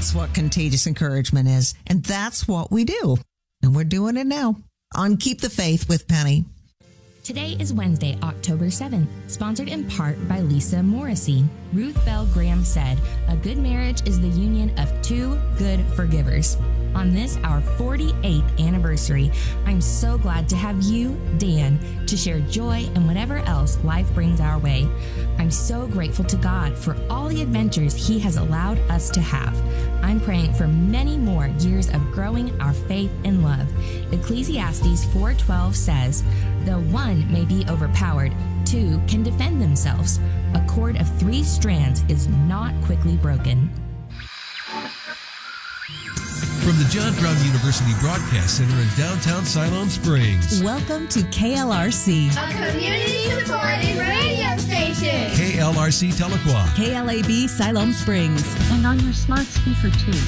That's what contagious encouragement is. And that's what we do. And we're doing it now on Keep the Faith with Penny. Today is Wednesday, October 7th, sponsored in part by Lisa Morrissey. Ruth Bell Graham said, "A good marriage is the union of two good forgivers." On this, our 48th anniversary, I'm so glad to have you, Dan, to share joy and whatever else life brings our way. I'm so grateful to God for all the adventures He has allowed us to have. I'm praying for many more years of growing our faith and love. Ecclesiastes 4:12 says, "Though one may be overpowered, two can defend themselves. A cord of 3 strands is not quickly broken." From the John Brown University Broadcast Center in downtown Siloam Springs. Welcome to KLRC, a community-supported radio station. KLRC Tahlequah. KLAB Siloam Springs. And on your smart speaker too.